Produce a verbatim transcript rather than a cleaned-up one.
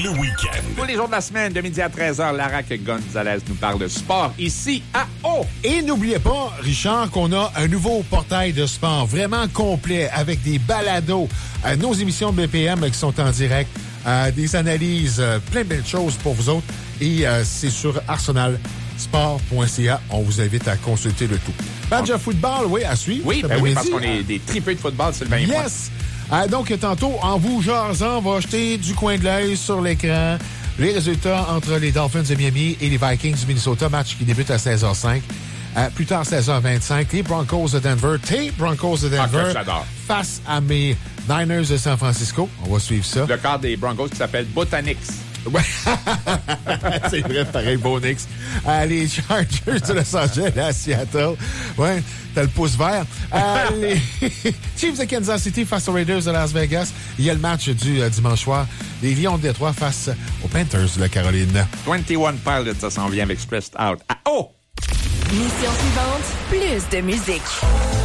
le week-end. Tous les jours de la semaine, de midi à treize heures, Lara Gonzalez nous parle de sport ici à O. Et n'oubliez pas, Richard, qu'on a un nouveau portail de sport vraiment complet avec des balados, euh, nos émissions de B P M qui sont en direct, euh, des analyses, euh, plein de belles choses pour vous autres. Et euh, c'est sur arsenal sport point c a. On vous invite à consulter le tout. Match de football, oui, à suivre. Oui, ben oui, parce qu'on est des tripeux de football, Sylvain et moi. Yes! Euh, donc, tantôt, en vous jasant, on va jeter du coin de l'œil sur l'écran les résultats entre les Dolphins de Miami et les Vikings du Minnesota, match qui débute à seize heures cinq. Euh, plus tard, seize heures vingt-cinq, les Broncos de Denver, tes Broncos de Denver, ah, face à mes Niners de San Francisco. On va suivre ça. Le quart des Broncos qui s'appelle Botanix. Ouais. C'est vrai, pareil, Bonix. Euh, les Chargers de Los Angeles à Seattle. Ouais, t'as le pouce vert. Euh, les Chiefs de Kansas City face aux Raiders de Las Vegas. Il y a le match du euh, dimanche soir. Les Lions de Détroit face aux Panthers de la Caroline. vingt et un Pilots, ça s'en vient avec Stressed Out. Ah, oh! Mission suivante, plus de musique.